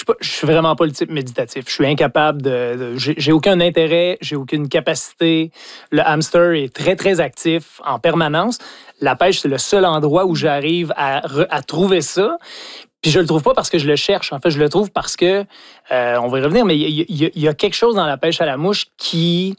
je suis vraiment pas le type méditatif. Je suis incapable j'ai aucun intérêt, j'ai aucune capacité. Le hamster est très, très actif en permanence. La pêche, c'est le seul endroit où j'arrive à trouver ça. Puis je le trouve pas parce que je le cherche. En fait, je le trouve parce que, on va y revenir, mais il y a quelque chose dans la pêche à la mouche qui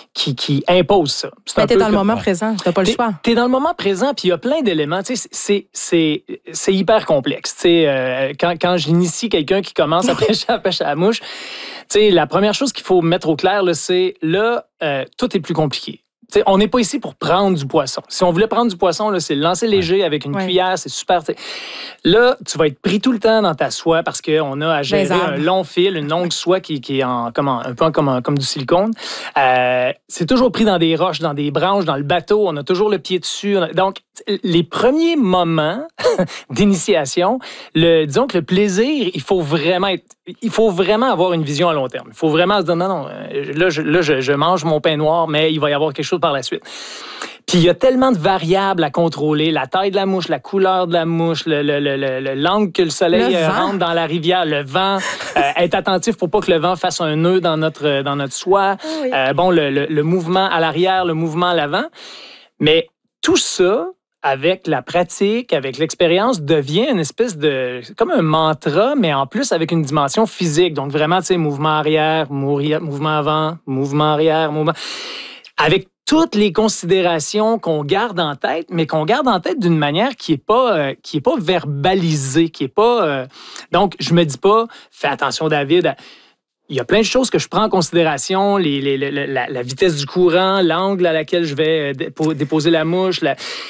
impose ça. Mais t'es dans le moment présent, t'as pas le choix. T'es dans le moment présent, puis il y a plein d'éléments. Tu sais, c'est hyper complexe. Tu sais, quand j'initie quelqu'un qui commence à pêcher à la pêche à la mouche, tu sais, la première chose qu'il faut mettre au clair, là, c'est tout est plus compliqué. T'sais, on n'est pas ici pour prendre du poisson. Si on voulait prendre du poisson, là, c'est le lancer léger avec une cuillère, c'est super. T'sais. Là, tu vas être pris tout le temps dans ta soie parce qu'on a à gérer un long fil, une longue soie qui est un peu comme du silicone. C'est toujours pris dans des roches, dans des branches, dans le bateau. On a toujours le pied dessus. Donc, les premiers moments d'initiation, disons que le plaisir, il faut vraiment avoir une vision à long terme. Il faut vraiment se dire, non, là, je mange mon pain noir, mais il va y avoir quelque chose par la suite. Puis il y a tellement de variables à contrôler, la taille de la mouche, la couleur de la mouche, l'angle que le soleil rentre dans la rivière, le vent, être attentif pour pas que le vent fasse un nœud dans notre soie, oui. Le mouvement à l'arrière, le mouvement à l'avant. Mais tout ça, avec la pratique, avec l'expérience, devient une espèce comme un mantra, mais en plus avec une dimension physique. Donc vraiment, tu sais, mouvement arrière, mouvement avant, mouvement arrière, mouvement... Avec toutes les considérations qu'on garde en tête, mais qu'on garde en tête d'une manière qui est pas verbalisée, qui est pas... Donc, je me dis pas, fais attention, David... Il y a plein de choses que je prends en considération, la vitesse du courant, l'angle à laquelle je vais déposer la mouche.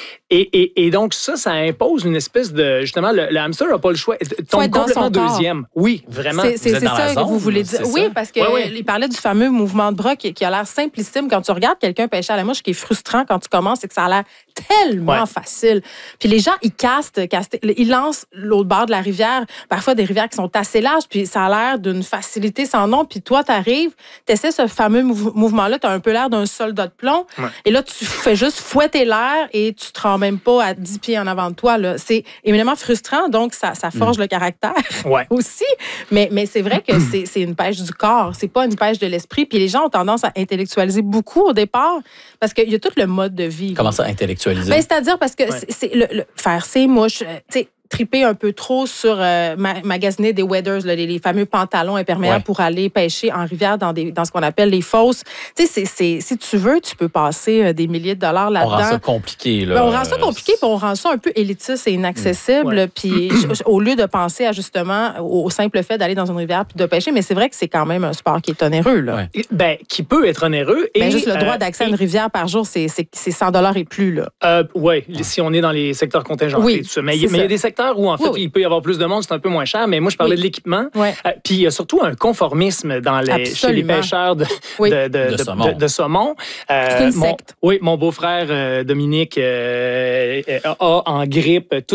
Et donc, ça impose une espèce de... Justement, le hamster n'a pas le choix. Il tombe complètement deuxième. Oui, vraiment. C'est ça que vous voulez dire. Oui, parce qu'il parlait du fameux mouvement de bras qui a l'air simplissime. Quand tu regardes quelqu'un pêcher à la mouche, qui est frustrant quand tu commences, c'est que ça a l'air tellement facile. Puis les gens, ils lancent l'autre bord de la rivière, parfois des rivières qui sont assez larges, puis ça a l'air d'une facilité sans nom. Puis toi, tu arrives, tu essaies ce fameux mouvement-là, tu as un peu l'air d'un soldat de plomb. Ouais. Et là, tu fais juste fouetter l'air et tu te rends même pas à 10 pieds en avant de toi. Là. C'est éminemment frustrant, donc ça forge le caractère aussi. Mais c'est vrai que c'est une pêche du corps, c'est pas une pêche de l'esprit. Puis les gens ont tendance à intellectualiser beaucoup au départ parce qu'il y a tout le mode de vie. Comment ça, intellectualiser? Ben, c'est-à-dire parce que c'est faire ses mouches, tu sais, triper un peu trop sur magasiner des waders, les fameux pantalons imperméables pour aller pêcher en rivière dans ce qu'on appelle les fosses. Tu sais, si tu veux, tu peux passer des milliers de dollars là-dedans. On rend ça compliqué. Là. Ben, on rend ça compliqué, puis on rend ça un peu élitiste et inaccessible. Puis au lieu de penser à justement au simple fait d'aller dans une rivière puis de pêcher, mais c'est vrai que c'est quand même un sport qui est onéreux. Là. Ouais. Ben, qui peut être onéreux. Ben, juste le droit d'accès à une rivière par jour, c'est 100 $ et plus. Oui, si on est dans les secteurs contingentés. Tout ça. Mais il y a des secteurs où, en fait, il peut y avoir plus de monde, c'est un peu moins cher, mais moi, je parlais de l'équipement. Puis il y a surtout un conformisme chez les pêcheurs de saumon. C'est une secte. Mon beau-frère Dominique a en grippe tout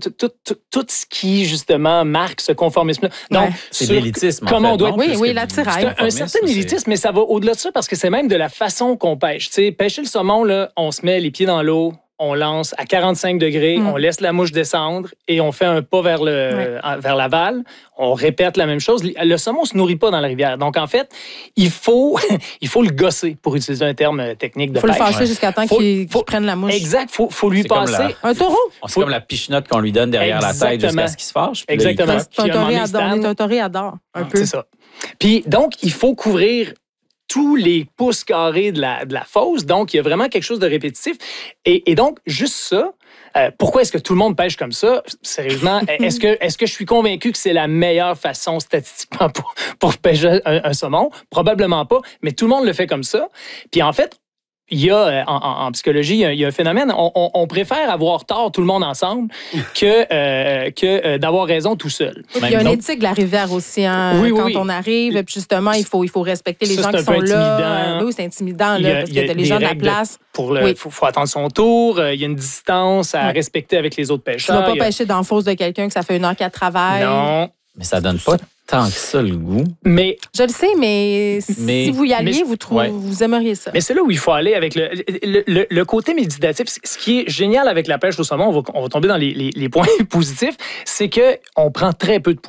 ce qui, justement, marque ce conformisme-là. Donc, c'est l'élitisme, comment on doit... Oui, l'attirail. C'est un certain élitisme, mais ça va au-delà de ça parce que c'est même de la façon qu'on pêche. Tu sais, pêcher le saumon, là, on se met les pieds dans l'eau, on lance à 45 degrés, on laisse la mouche descendre et on fait un pas vers l'aval. On répète la même chose. Le saumon ne se nourrit pas dans la rivière. Donc, en fait, il faut le gosser, pour utiliser un terme technique de pêche. Il faut le fâcher jusqu'à temps qu'il prenne la mouche. Exact. Il faut lui passer. Un taureau. C'est comme la pichenotte qu'on lui donne derrière la tête jusqu'à ce qu'il se fâche. Exactement. C'est un toréador, un peu. C'est ça. Puis, donc, il faut couvrir tous les pouces carrés de la fosse. Donc, il y a vraiment quelque chose de répétitif. Et donc, juste ça, pourquoi est-ce que tout le monde pêche comme ça? Sérieusement, est-ce que je suis convaincu que c'est la meilleure façon statistiquement pour pêcher un saumon? Probablement pas, mais tout le monde le fait comme ça. Puis en fait, il y a, en psychologie, il y a un phénomène, on préfère avoir tort tout le monde ensemble que d'avoir raison tout seul. Il y a une éthique de la rivière aussi, quand on arrive, puis justement, il faut respecter les gens qui sont là. Oui, c'est intimidant, parce que les gens de la place. Il faut attendre son tour, il y a une distance à respecter avec les autres pêcheurs. Tu ne vas pas pêcher dans la fosse de quelqu'un que ça fait 1 heure qu'elle travaille. Non. Mais ça donne pas tant que ça le goût. Je le sais, mais si vous y alliez, vous aimeriez ça. Mais c'est là où il faut aller avec le côté méditatif. Ce qui est génial avec la pêche au saumon, on va tomber dans les points positifs, c'est qu'on prend très peu de poissons.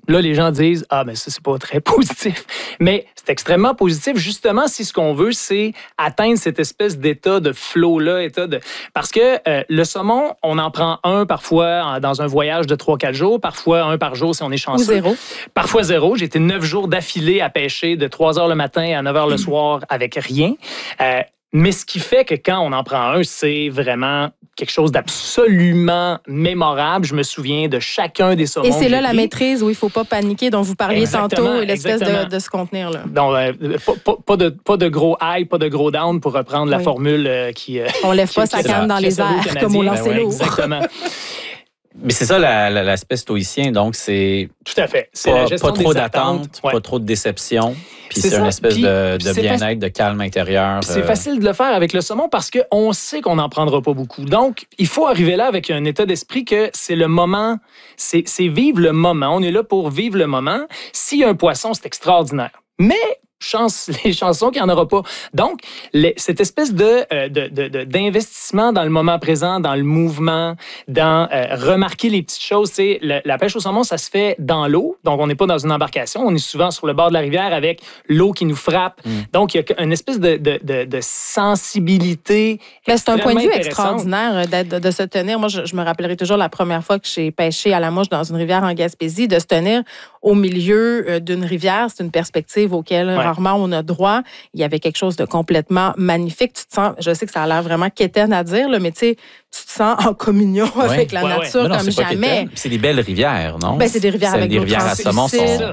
Là, les gens disent « Ah, mais ça, c'est pas très positif. » Mais c'est extrêmement positif, justement, si ce qu'on veut, c'est atteindre cette espèce d'état de flow-là, parce que le saumon, on en prend un parfois dans un voyage de 3-4 jours, parfois un par jour si on est chanceux. Ou 0. Parfois 0. J'ai été 9 jours d'affilée à pêcher de 3 heures le matin à 9 heures le soir avec rien. Mais ce qui fait que quand on en prend un, c'est vraiment quelque chose d'absolument mémorable. Je me souviens de chacun des saumons. Et c'est là la maîtrise où il ne faut pas paniquer, dont vous parliez tantôt, et l'espèce de se contenir. Là. Donc, pas de gros high, pas de gros down pour reprendre la formule qui... on ne lève pas sa canne dans les airs comme au lancer l'eau. Exactement. Mais c'est ça l'aspect stoïcien, donc c'est... Tout à fait. C'est pas trop d'attente, pas trop de déception. Puis c'est une espèce de bien-être, de calme intérieur. C'est facile de le faire avec le saumon parce qu'on sait qu'on n'en prendra pas beaucoup. Donc, il faut arriver là avec un état d'esprit que c'est le moment, c'est vivre le moment. On est là pour vivre le moment. S'il y a un poisson, c'est extraordinaire. Mais... les chansons qu'il n'y en aura pas. Donc, cette espèce d'investissement dans le moment présent, dans le mouvement, dans remarquer les petites choses. La pêche au saumon, ça se fait dans l'eau. Donc, on n'est pas dans une embarcation. On est souvent sur le bord de la rivière avec l'eau qui nous frappe. Donc, il y a une espèce de sensibilité. Mais c'est un point de vue extraordinaire de se tenir. Moi, je me rappellerai toujours la première fois que j'ai pêché à la mouche dans une rivière en Gaspésie, de se tenir au milieu d'une rivière. C'est une perspective auquel rarement on a droit. Il y avait quelque chose de complètement magnifique. Tu te sens, je sais que ça a l'air vraiment quétaine à dire, là, mais tu sais, tu te sens en communion avec la nature comme jamais. C'est des belles rivières, non? Ben, c'est des rivières avec des rivières à saumon.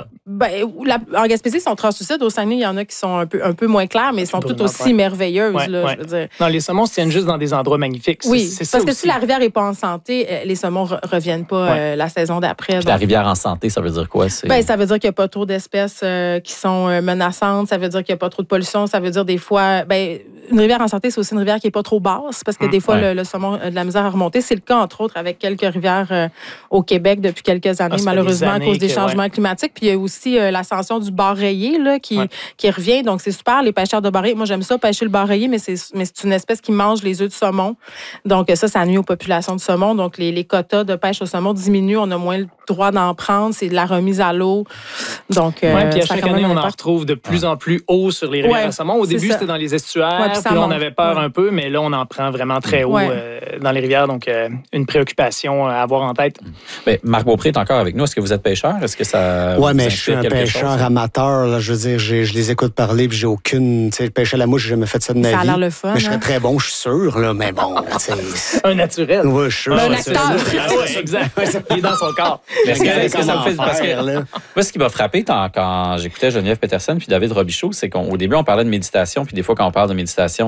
En Gaspésie, ils sont translucides. Au Saguenay, il y en a qui sont un peu moins clairs, mais ils sont toutes aussi merveilleuses. Je veux dire. Non, les saumons se tiennent juste dans des endroits magnifiques. Oui, parce que si la rivière n'est pas en santé, les saumons ne reviennent pas la saison d'après. La rivière en santé, ça veut dire quoi? Ça veut dire qu'il n'y a pas trop d'espèces qui sont menaçantes. Ça veut dire qu'il n'y a pas trop de pollution. Ça veut dire des fois... une rivière en santé, c'est aussi une rivière qui n'est pas trop basse parce que des fois, le saumon a de la misère à remonter. C'est le cas, entre autres, avec quelques rivières au Québec depuis quelques années, malheureusement, à cause des changements climatiques. Puis il y a aussi l'ascension du bar rayé là, qui revient. Donc, c'est super, les pêcheurs de bar rayé. Moi, j'aime ça, pêcher le bar rayé, mais c'est une espèce qui mange les œufs de saumon. Donc, ça nuit aux populations de saumon. Donc, les quotas de pêche au saumon diminuent. On a moins le droit d'en prendre. C'est de la remise à l'eau. Donc, puis à chaque année, on en retrouve de plus en plus haut sur les rivières à saumon. Au début, c'était dans les estuaires. Puis là, on avait peur un peu, mais là, on en prend vraiment très haut dans les rivières. Donc, une préoccupation à avoir en tête. Mais Marc Beaupré est encore avec nous. Est-ce que vous êtes pêcheur? Est-ce que ça... Oui, mais je suis un pêcheur amateur. Là, je veux dire, je les écoute parler, puis j'ai aucune... Tu sais, pêcher à la mouche, j'ai jamais fait ça de ma vie. Ça a l'air le fun. Mais je serais très bon, je suis sûr, là, mais bon, un naturel. Oui, je suis sûr. Un acteur. Exact. Il est dans son corps. Mais est-ce que ça me fait... Parce que, moi, ce qui m'a frappé quand j'écoutais Geneviève Peterson puis David Robichaud, c'est qu'au début, on parlait de méditation, puis des fois, quand on parle de méditation,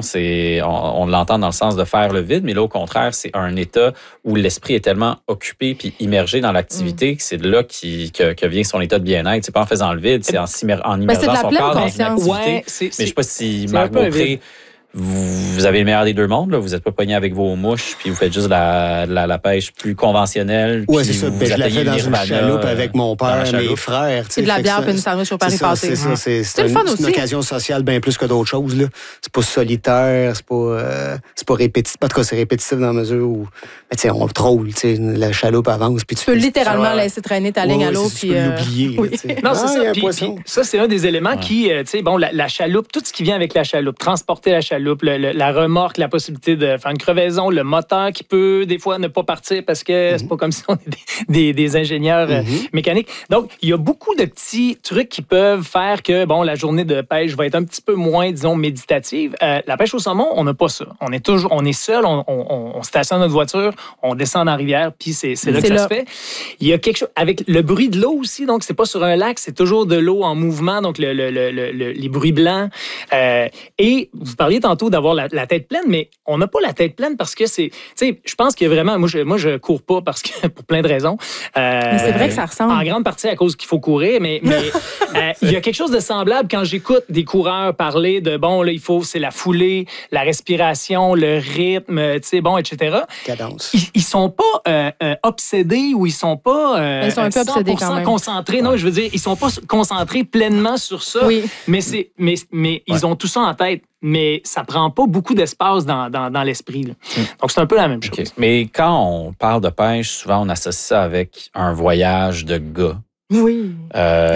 on l'entend dans le sens de faire le vide, mais là, au contraire, c'est un état où l'esprit est tellement occupé puis immergé dans l'activité que c'est de là que vient son état de bien-être. C'est pas en faisant le vide, c'est en immergeant son corps dans une activité. Mais je sais pas si Marc Beaupré... Vous avez le meilleur des deux mondes, là. Vous n'êtes pas pogné avec vos mouches, puis vous faites juste la pêche plus conventionnelle. Oui, c'est ça. Je l'ai fait dans une chaloupe avec mon père, mes frères. C'est de la bière puis une sandwich au Paris passé. C'est ça. C'est une occasion sociale bien plus que d'autres choses. C'est pas solitaire, c'est pas répétitif. En tout cas, c'est répétitif dans la mesure où on troll, la chaloupe avance. Puis tu peux littéralement laisser traîner ta ligne à l'eau. Tu peux l'oublier. Non, c'est ça. Puis ça, c'est un des éléments qui, la chaloupe, tout ce qui vient avec la chaloupe, transporter la chaloupe, la remorque, la possibilité de faire une crevaison, le moteur qui peut des fois ne pas partir parce que c'est pas comme si on est des ingénieurs mécaniques. Donc, il y a beaucoup de petits trucs qui peuvent faire que la journée de pêche va être un petit peu moins, disons, méditative. La pêche au saumon, on n'a pas ça. On est seul, on stationne notre voiture, on descend dans la rivière, puis c'est là que ça se fait. Il y a quelque chose avec le bruit de l'eau aussi, donc c'est pas sur un lac, c'est toujours de l'eau en mouvement, donc les bruits blancs. Et vous parliez tantôt d'avoir la tête pleine, mais on n'a pas la tête pleine parce que c'est... Tu sais, je pense qu'il y a vraiment... Moi, je cours pas parce que pour plein de raisons. Mais c'est vrai que ça ressemble. En grande partie à cause qu'il faut courir, mais il y a quelque chose de semblable quand j'écoute des coureurs parler de, c'est la foulée, la respiration, le rythme, tu sais, etc. Cadence. Ils sont pas obsédés ou ils sont pas ils sont un peu obsédés quand même. Concentrés. Non, je veux dire, ils sont pas concentrés pleinement sur ça. Oui. Mais ils ont tout ça en tête. Mais ça prend pas beaucoup d'espace dans l'esprit. Donc, c'est un peu la même chose. Okay. Mais quand on parle de pêche, souvent, on associe ça avec un voyage de gars. Oui.